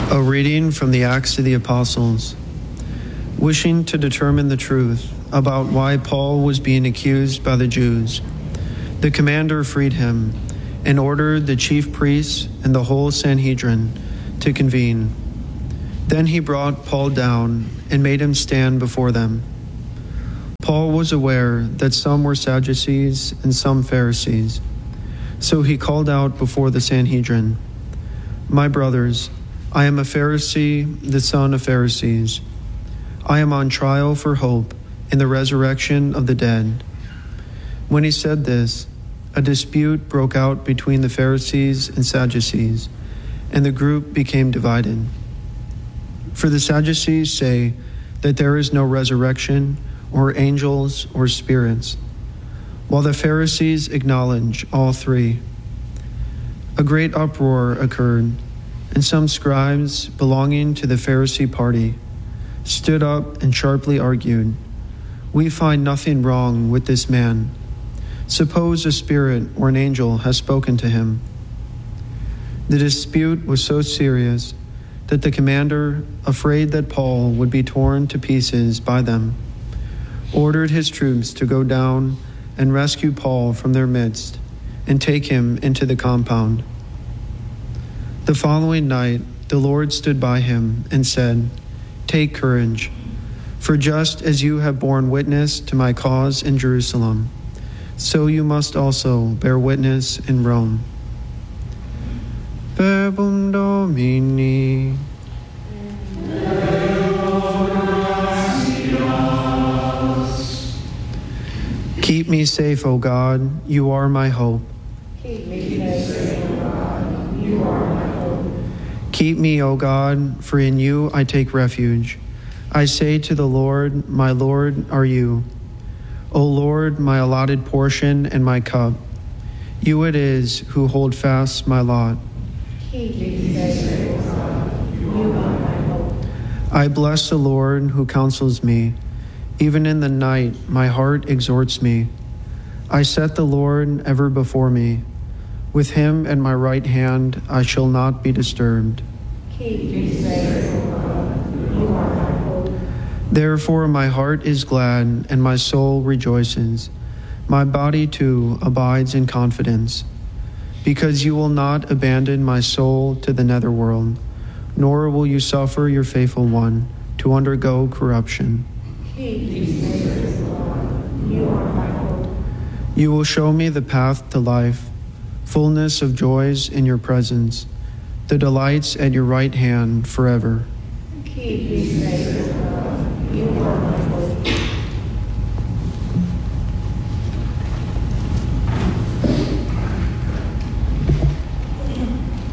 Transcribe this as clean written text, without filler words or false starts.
A reading from the Acts of the Apostles. Wishing to determine the truth about why Paul was being accused by the Jews, the commander freed him and ordered the chief priests and the whole Sanhedrin to convene. Then he brought Paul down and made him stand before them. Paul was aware that some were Sadducees and some Pharisees, so he called out before the Sanhedrin, "My brothers, I am a Pharisee, the son of Pharisees. I am on trial for hope in the resurrection of the dead." When he said this, a dispute broke out between the Pharisees and Sadducees, and the group became divided. For the Sadducees say that there is no resurrection or angels or spirits, while the Pharisees acknowledge all three. A great uproar occurred, and some scribes belonging to the Pharisee party stood up and sharply argued, "We find nothing wrong with this man. Suppose a spirit or an angel has spoken to him." The dispute was so serious that the commander, afraid that Paul would be torn to pieces by them, ordered his troops to go down and rescue Paul from their midst and take him into the compound. The following night, the Lord stood by him and said, "Take courage, for just as you have borne witness to my cause in Jerusalem, so you must also bear witness in Rome." Verbum Domini. Keep me safe, O God, you are my hope. Keep me safe, O God, you are my hope. Keep me, O God, for in you I take refuge. I say to the Lord, my Lord are you. O Lord, my allotted portion and my cup. You it is who hold fast my lot. Keep me safe, O God, you are my hope. I bless the Lord who counsels me. Even in the night my heart exhorts me. I set the Lord ever before me. With him at my right hand I shall not be disturbed. Keep me safe, O God, you are my hope. Therefore my heart is glad and my soul rejoices. My body too abides in confidence, because you will not abandon my soul to the netherworld, nor will you suffer your faithful one to undergo corruption. Keep me safe, O God, you are my hope. You will show me the path to life, fullness of joys in your presence, the delights at your right hand forever. Keep me safe, O God, you are my hope.